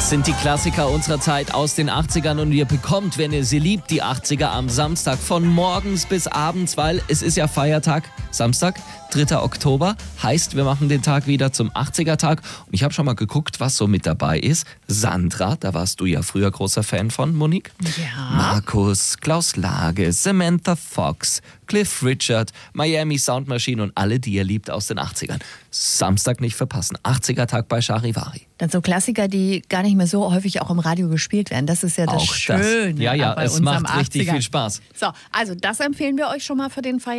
Das sind die Klassiker unserer Zeit aus den 80ern und ihr bekommt, wenn ihr sie liebt, die 80er am Samstag von morgens bis abends, weil es ist ja Feiertag, Samstag, 3. Oktober, heißt, wir machen den Tag wieder zum 80er-Tag und ich habe schon mal geguckt, was so mit dabei ist. Sandra, da warst du ja früher großer Fan von, Monique. Ja. Markus, Klaus Lage, Samantha Fox, Cliff Richard, Miami Sound Machine und alle, die ihr liebt aus den 80ern. Samstag nicht verpassen, 80er-Tag bei Charivari. Dann so Klassiker, die gar nicht mehr so häufig auch im Radio gespielt werden. Das ist ja das Auch Schöne. Ja, bei es uns am macht richtig 80ern. viel Spaß. So, also das empfehlen wir euch schon mal für den Feiertag.